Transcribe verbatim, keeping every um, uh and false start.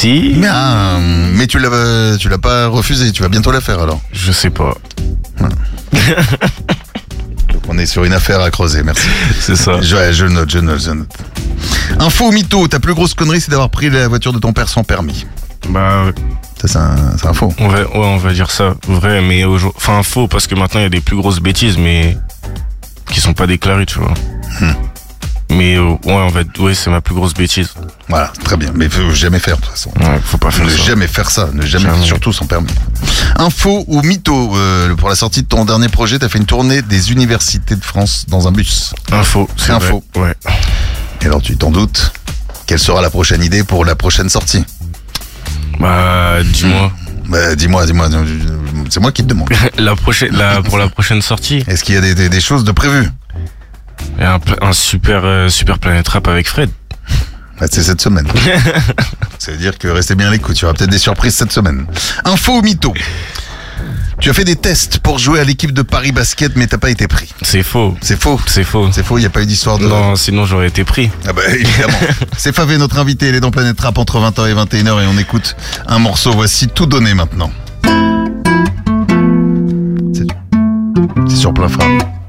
Si. Mais, ah, mais tu l'as, tu l'as pas refusé, tu vas bientôt la faire alors. Je sais pas. Donc on est sur une affaire à creuser, merci. C'est ça. Je, je note, je note, je note. Info ou mytho, ta plus grosse connerie c'est d'avoir pris la voiture de ton père sans permis. Bah, Ça c'est un, c'est un faux. on va, ouais, on va dire ça. Vrai, mais aujourd'hui, enfin faux parce que maintenant il y a des plus grosses bêtises, mais qui sont pas déclarées, tu vois. Hmm. Mais euh, ouais, on va, ouais, c'est ma plus grosse bêtise. Voilà, très bien. Mais faut jamais faire de toute façon. Ouais, faut pas faire Ne ça. jamais faire ça, ne jamais, Jamais. surtout sans permis. Info ou mytho, euh, pour la sortie de ton dernier projet, t'as fait une tournée des universités de France dans un bus. Info, c'est Info. vrai. Ouais. Et alors tu t'en doutes, quelle sera la prochaine idée pour la prochaine sortie? Bah, dis-moi. Bah, dis-moi, dis-moi, c'est moi qui te demande. La prochaine, la, pour la prochaine sortie, Est-ce qu'il y a des, des, des choses de prévues? il y a un, pla- un super, euh, super Planet Rap avec Fred. Bah, c'est cette semaine. Ça veut dire que restez bien à l'écoute, il y aura peut-être des surprises cette semaine. Info ou mytho, tu as fait des tests pour jouer à l'équipe de Paris Basket, mais t'as pas été pris. C'est faux. C'est faux. C'est faux. C'est faux, il n'y a pas eu d'histoire de... Non, sinon j'aurais été pris. Ah bah évidemment. C'est Favé, notre invité, il est dans Planète Rap entre vingt heures et vingt et une heures et on écoute un morceau. Voici Tout donné maintenant. C'est, c'est sur plein phare.